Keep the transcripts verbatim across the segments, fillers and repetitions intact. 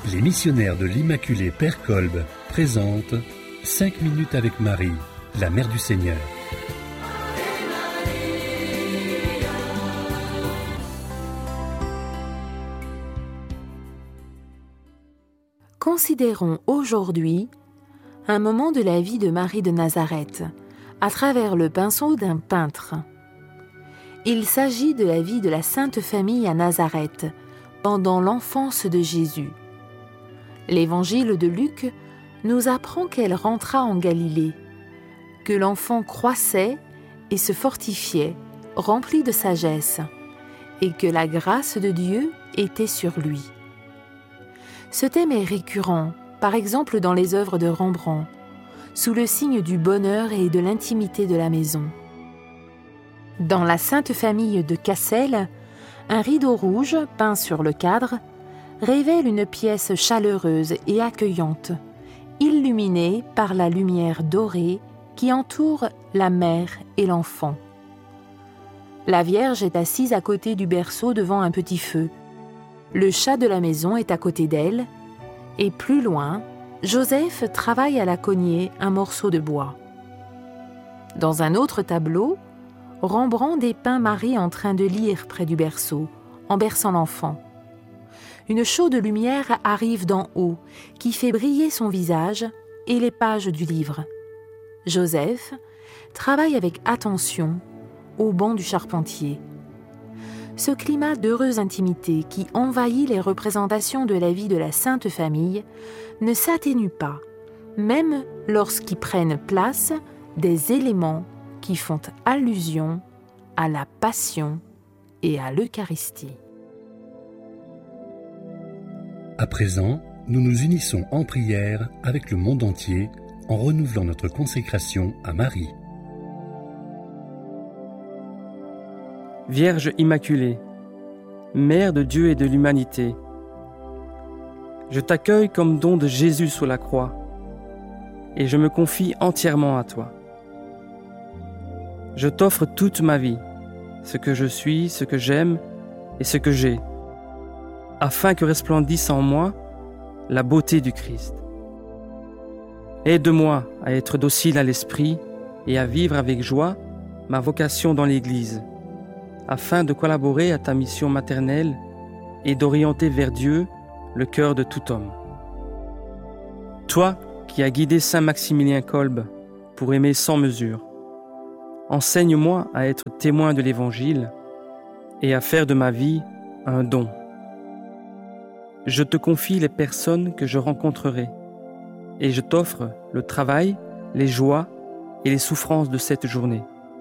Les missionnaires de l'Immaculée Père Kolb présentent cinq minutes avec Marie, la Mère du Seigneur. Considérons aujourd'hui un moment de la vie de Marie de Nazareth, à travers le pinceau d'un peintre. Il s'agit de la vie de la Sainte Famille à Nazareth, pendant l'enfance de Jésus. L'Évangile de Luc nous apprend qu'elle rentra en Galilée, que l'enfant croissait et se fortifiait, rempli de sagesse, et que la grâce de Dieu était sur lui. Ce thème est récurrent, par exemple dans les œuvres de Rembrandt, sous le signe du bonheur et de l'intimité de la maison. Dans la Sainte Famille de Cassel, un rideau rouge peint sur le cadre révèle une pièce chaleureuse et accueillante, illuminée par la lumière dorée qui entoure la mère et l'enfant. La Vierge est assise à côté du berceau devant un petit feu. Le chat de la maison est à côté d'elle, et plus loin, Joseph travaille à la cognée un morceau de bois. Dans un autre tableau, Rembrandt dépeint Marie en train de lire près du berceau, en berçant l'enfant. Une chaude lumière arrive d'en haut, qui fait briller son visage et les pages du livre. Joseph travaille avec attention au banc du charpentier. Ce climat d'heureuse intimité qui envahit les représentations de la vie de la Sainte Famille ne s'atténue pas, même lorsqu'y prennent place des éléments qui font allusion à la Passion et à l'Eucharistie. À présent, nous nous unissons en prière avec le monde entier en renouvelant notre consécration à Marie. Vierge Immaculée, Mère de Dieu et de l'humanité, je t'accueille comme don de Jésus sur la croix et je me confie entièrement à toi. Je t'offre toute ma vie, ce que je suis, ce que j'aime et ce que j'ai, afin que resplendisse en moi la beauté du Christ. Aide-moi à être docile à l'esprit et à vivre avec joie ma vocation dans l'Église, afin de collaborer à ta mission maternelle et d'orienter vers Dieu le cœur de tout homme. Toi qui as guidé Saint Maximilien Kolb pour aimer sans mesure, enseigne-moi à être témoin de l'Évangile et à faire de ma vie un don. Je te confie les personnes que je rencontrerai et je t'offre le travail, les joies et les souffrances de cette journée.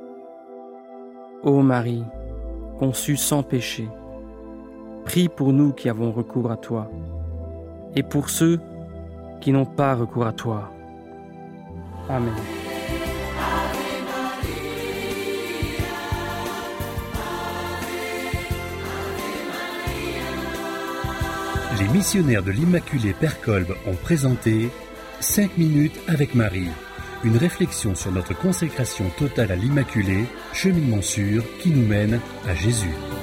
Ô Marie, conçue sans péché, prie pour nous qui avons recours à toi et pour ceux qui n'ont pas recours à toi. Amen. Les missionnaires de l'Immaculée Père Kolb ont présenté cinq minutes avec Marie, une réflexion sur notre consécration totale à l'Immaculée, cheminement sûr qui nous mène à Jésus.